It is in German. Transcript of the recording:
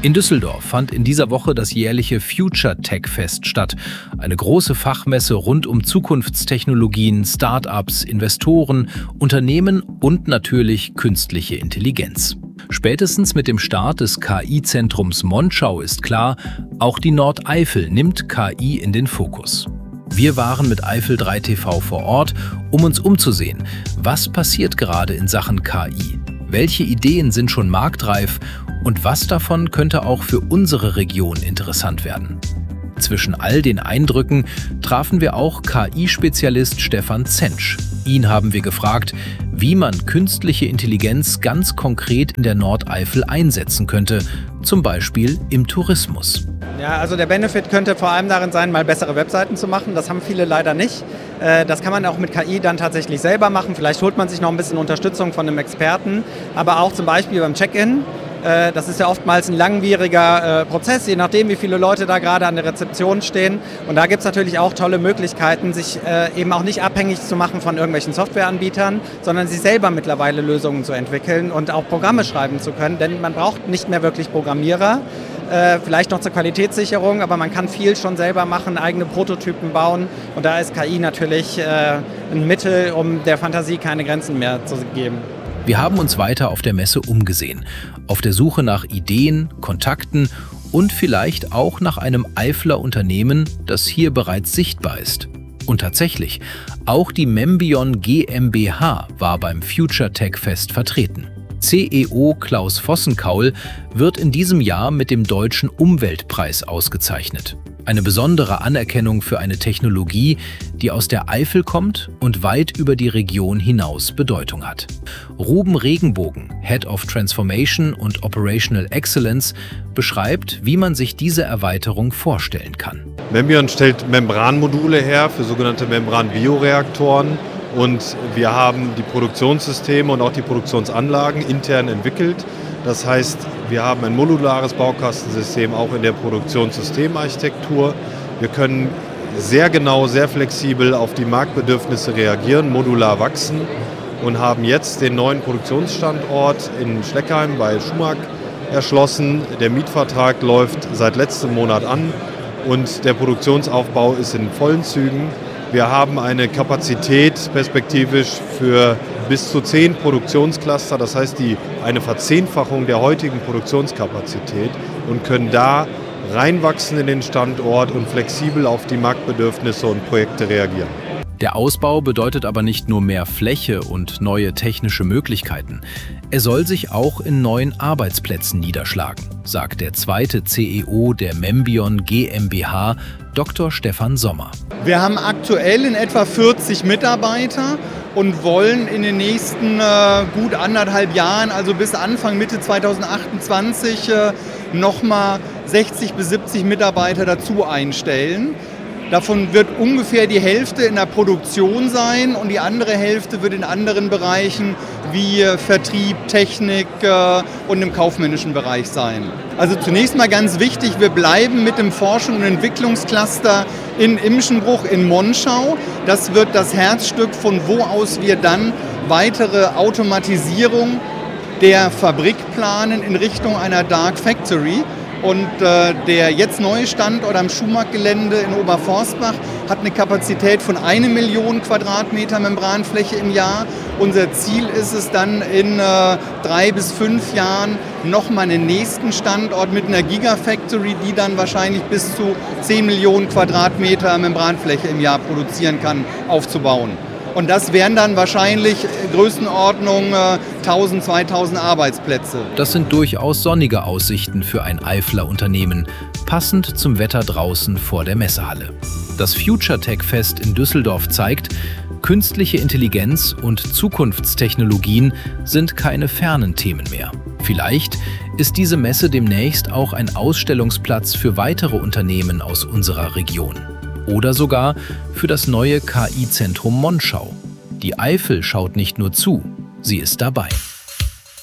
In Düsseldorf fand in dieser Woche das jährliche Future Tech Fest statt. Eine große Fachmesse rund um Zukunftstechnologien, Start-ups, Investoren, Unternehmen und natürlich künstliche Intelligenz. Spätestens mit dem Start des KI-Zentrums Monschau ist klar, auch die Nordeifel nimmt KI in den Fokus. Wir waren mit Eifel 3 TV vor Ort, um uns umzusehen. Was passiert gerade in Sachen KI? Welche Ideen sind schon marktreif und was davon könnte auch für unsere Region interessant werden? Zwischen all den Eindrücken trafen wir auch KI-Spezialist Stefan Zentsch. Ihn haben wir gefragt, wie man künstliche Intelligenz ganz konkret in der Nordeifel einsetzen könnte, zum Beispiel im Tourismus. Ja, also der Benefit könnte vor allem darin sein, mal bessere Webseiten zu machen. Das haben viele leider nicht. Das kann man auch mit KI dann tatsächlich selber machen. Vielleicht holt man sich noch ein bisschen Unterstützung von einem Experten, aber auch zum Beispiel beim Check-in. Das ist ja oftmals ein langwieriger Prozess, je nachdem, wie viele Leute da gerade an der Rezeption stehen. Und da gibt es natürlich auch tolle Möglichkeiten, sich eben auch nicht abhängig zu machen von irgendwelchen Softwareanbietern, sondern sich selber mittlerweile Lösungen zu entwickeln und auch Programme schreiben zu können. Denn man braucht nicht mehr wirklich Programmierer, vielleicht noch zur Qualitätssicherung, aber man kann viel schon selber machen, eigene Prototypen bauen. Und da ist KI natürlich ein Mittel, um der Fantasie keine Grenzen mehr zu geben. Wir haben uns weiter auf der Messe umgesehen, auf der Suche nach Ideen, Kontakten und vielleicht auch nach einem Eifler Unternehmen, das hier bereits sichtbar ist. Und tatsächlich, auch die Membion GmbH war beim Future Tech Fest vertreten. CEO Klaus Vossenkaul wird in diesem Jahr mit dem Deutschen Umweltpreis ausgezeichnet. Eine besondere Anerkennung für eine Technologie, die aus der Eifel kommt und weit über die Region hinaus Bedeutung hat. Ruben Regenbogen, Head of Transformation und Operational Excellence, beschreibt, wie man sich diese Erweiterung vorstellen kann. Membion stellt Membranmodule her für sogenannte Membran-Bioreaktoren und wir haben die Produktionssysteme und auch die Produktionsanlagen intern entwickelt. Das heißt, wir haben ein modulares Baukastensystem auch in der Produktionssystemarchitektur. Wir können sehr genau, sehr flexibel auf die Marktbedürfnisse reagieren, modular wachsen und haben jetzt den neuen Produktionsstandort in Schleckheim bei Schumack erschlossen. Der Mietvertrag läuft seit letztem Monat an und der Produktionsaufbau ist in vollen Zügen. Wir haben eine Kapazität perspektivisch für bis zu 10 Produktionscluster, das heißt eine Verzehnfachung der heutigen Produktionskapazität und können da reinwachsen in den Standort und flexibel auf die Marktbedürfnisse und Projekte reagieren. Der Ausbau bedeutet aber nicht nur mehr Fläche und neue technische Möglichkeiten. Er soll sich auch in neuen Arbeitsplätzen niederschlagen, sagt der zweite CEO der Membion GmbH, Dr. Stefan Sommer. Wir haben aktuell in etwa 40 Mitarbeiter und wollen in den nächsten gut 1,5 Jahren, also bis Anfang, Mitte 2028, nochmal 60 bis 70 Mitarbeiter dazu einstellen. Davon wird ungefähr die Hälfte in der Produktion sein und die andere Hälfte wird in anderen Bereichen wie Vertrieb, Technik und im kaufmännischen Bereich sein. Also zunächst mal ganz wichtig, wir bleiben mit dem Forschung- und Entwicklungscluster in Imschenbruch in Monschau. Das wird das Herzstück, von wo aus wir dann weitere Automatisierung der Fabrik planen in Richtung einer Dark Factory. Und der jetzt neue Standort am Schumack-Gelände in Oberforstbach hat eine Kapazität von 1 Million Quadratmeter Membranfläche im Jahr. Unser Ziel ist es dann in 3 bis 5 Jahren nochmal einen nächsten Standort mit einer Gigafactory, die dann wahrscheinlich bis zu 10 Millionen Quadratmeter Membranfläche im Jahr produzieren kann, aufzubauen. Und das wären dann wahrscheinlich Größenordnung 1000, 2000 Arbeitsplätze. Das sind durchaus sonnige Aussichten für ein Eifler Unternehmen, passend zum Wetter draußen vor der Messehalle. Das Future Tech Fest in Düsseldorf zeigt, künstliche Intelligenz und Zukunftstechnologien sind keine fernen Themen mehr. Vielleicht ist diese Messe demnächst auch ein Ausstellungsplatz für weitere Unternehmen aus unserer Region. Oder sogar für das neue KI-Zentrum Monschau. Die Eifel schaut nicht nur zu, sie ist dabei.